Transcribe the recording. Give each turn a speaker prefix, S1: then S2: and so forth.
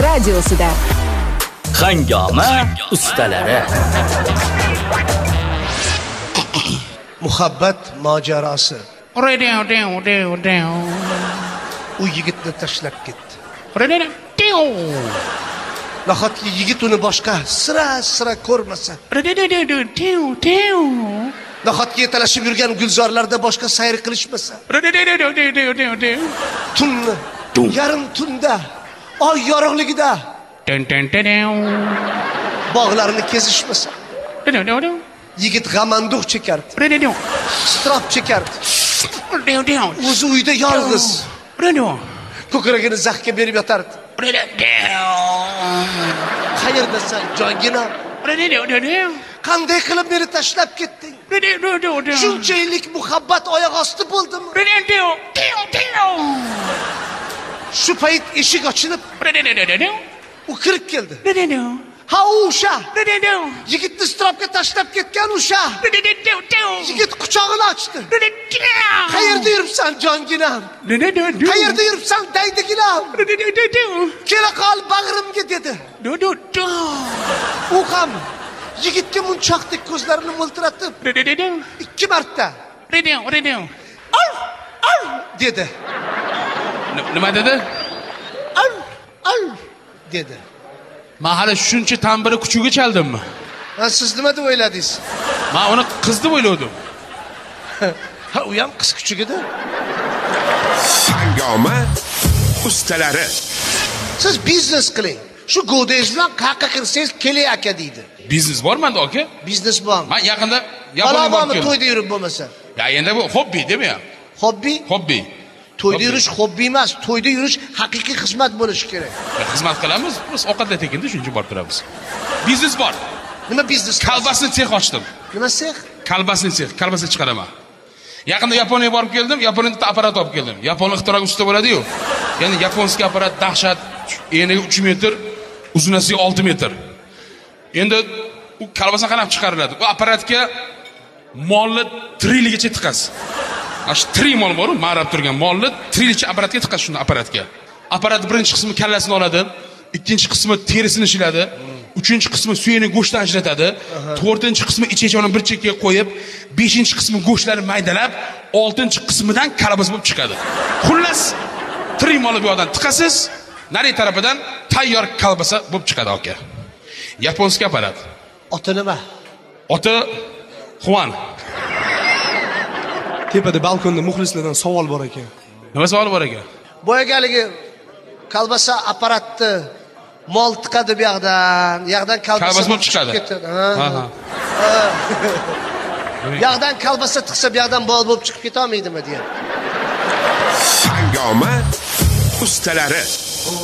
S1: radiosida.
S2: Hangoma ustalari.
S3: Muhabbat mojarosi. U yigitni tashlab ketdi. Nahotki yigit uni boshqa sira ko'rmasa. Nahotki yetalashib yurgan gulzorlarda boshqa sayr qilishmasa. Tunni, yarim tunda, oy yorug'ligida bog'larni kezishmasa. Yigit g'amanduq chekardi. Strob chekardi. O'zi uyda yolg'iz. Ko'kragini zaxga berib yotardi. Qayerdasan, jongina? Qanday qilib meni tashlab ketding? Shuncha yillik muhabbat oyoq osti bo'ldimi? Shu payt eshik ochilib, u kirib keldi. Ha, o'sha. Yigitni strobga tashlab ketgan o'sha. Yigit quchog'ini ochdi. Qayerda yuribsan, jonginam? Qayerda yuribsan, daydiginam? Kela qol bag'rimga dedi. U ham yigitga munchoqdek ko'zlarini mo'ltiratib, 2 marta dedi.
S4: Nima dedi?
S3: Al dedi.
S4: Men hali shuncha tambiri kuchiga chaldimmi?
S3: Siz nima deb o'yladingiz?
S4: Men uni qiz deb o'yladim.
S3: Ha, u ham qiz kuchugida.
S5: Hangoma ustalari.
S3: Siz biznes qiling. Shu go'dayz bilan qayerga kirsangiz Keli aka deydi.
S4: Biznes bor menda aka?
S3: Biznes bor.
S4: Men yaqinda Yaponiyaga borib keldim.
S3: To'yda yurib bo'lmasa.
S4: Ya endi bu hobbi demi-ya?
S3: Hobbi? To'yda yurish hobbi emas, to'yda yurish haqiqiy xizmat bo'lishi kerak.
S4: Xizmat qilamiz, biz ovqatlar tekinda shuncha borib turamiz. Biznes bor.
S3: Nima biznes?
S4: Kolbasni sex ochdim.
S3: Nima sex?
S4: Kolbasni sex, kolbasa chiqaraman. Yaqinda Yaponiyaga borib keldim, Yaponiyada apparat olib keldim. Yapon ixtiroga usta bo'ladi-yu. Ya'ni yaponskiy apparat dahshat, eniga 3 metr, uzunasiga 6 metr. Endi u kolbasa qanday chiqariladi? Bu apparatga molni triligacha tiqasiz. Ash 3 mol bor, ma'rab turgan molni trilicha apparatga tiqasiz shunday apparatga. Apparat birinchi qismi kallasini oladi, ikkinchi qismi terisini shiladi, uchinchi qismi suyini go'shtdan ajratadi, to'rtinchi qismi ichechoni bir chekkaga qo'yib, beshinchi qismi go'shtlarni maydalab, oltinchi qismidan kolbasa bo'lib chiqadi. Xullas 3 molni bu yoqdan tiqasiz, nari tarafidan tayyor kolbasa bo'lib chiqadi aka. Yaponskiy apparat.
S3: Oti nima?
S4: Oti Xuan.
S6: Tepada balkonda muxlislardan savol bor ekan.
S4: Nima savol bor ekan?
S3: Boyagaligi kolbasa apparatni mol tiqadi bu yoqdan kolbasa
S4: bo'lib chiqadi.
S3: Yoqdan kolbasa tiqsa bu yoqdan bol bo'lib chiqib keta olmaydimi degan.
S5: Hangoma ustalari.